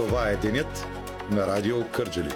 Това е денят на Радио Кърджали.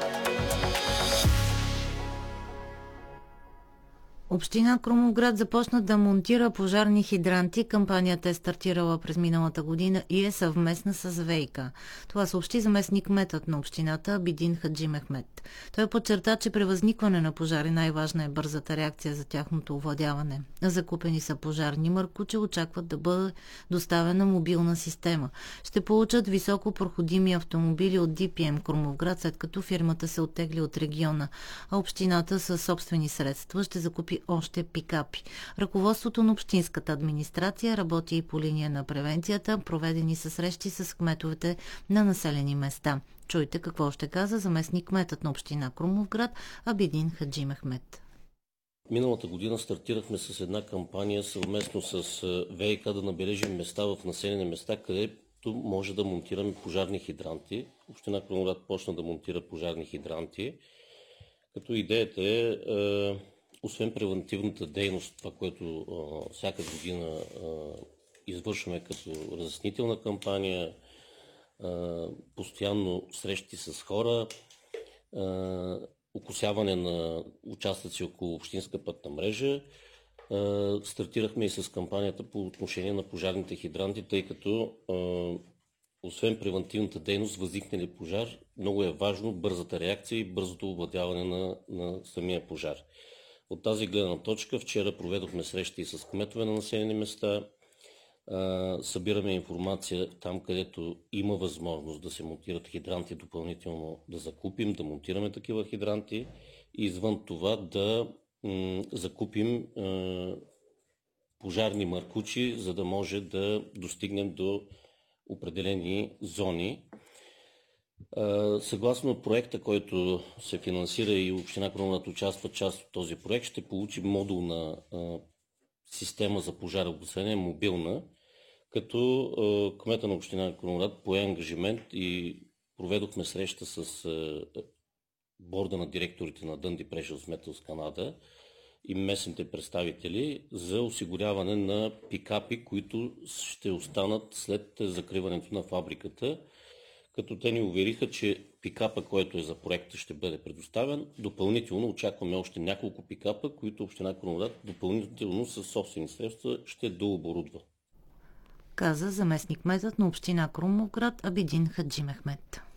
Община Крумовград започна да монтира пожарни хидранти. Кампанията е стартирала през миналата година и е съвместна с ВиК. Това съобщи заместник-кметът на общината Абидин Хаджи Мехмед. Той подчерта, че при възникване на пожари най-важна е бързата реакция за тяхното овладяване. Закупени са пожарни маркучи, очакват да бъде доставена мобилна система. Ще получат високопроходими автомобили от DPM Крумовград, след като фирмата се оттегли от региона, а общината със собствени средства ще закупи още пикапи. Ръководството на общинската администрация работи и по линия на превенцията. Проведени са срещи с кметовете на населени места. Чуйте какво ще каза заместник-кметът на община Крумовград Абидин Хаджи Мехмед. Миналата година стартирахме с една кампания съвместно с ВиК да набележим места в населени места, където може да монтираме пожарни хидранти. Община Крумовград почна да монтира пожарни хидранти, като идеята е освен превентивната дейност, това, което всяка година извършваме като разяснителна кампания, постоянно срещи с хора, окосяване на участъци около общинска пътна мрежа, стартирахме и с кампанията по отношение на пожарните хидранти, тъй като освен превентивната дейност, възникнали пожар, много е важно бързата реакция и бързото овладяване на самия пожар. От тази гледна точка вчера проведохме срещи с кметове на населени места, събираме информация там, където има възможност да се монтират хидранти, допълнително да закупим, да монтираме такива хидранти и извън това да закупим пожарни маркучи, за да може да достигнем до определени зони. Съгласно проекта, който се финансира и община Крумовград участва част от този проект, ще получи модулна система за пожарогаснение, мобилна, като кмета на община Крумовград пое ангажимент и проведохме среща с борда на директорите на Dundee Precious Metals Canada и местните представители за осигуряване на пикапи, които ще останат след закриването на фабриката, като те ни увериха, че пикапа, който е за проекта, ще бъде предоставен. Допълнително очакваме още няколко пикапа, които община Крумовград допълнително със собствени средства ще дооборудва. Каза заместник-кметът на община Крумовград Абидин Хаджи Мехмед.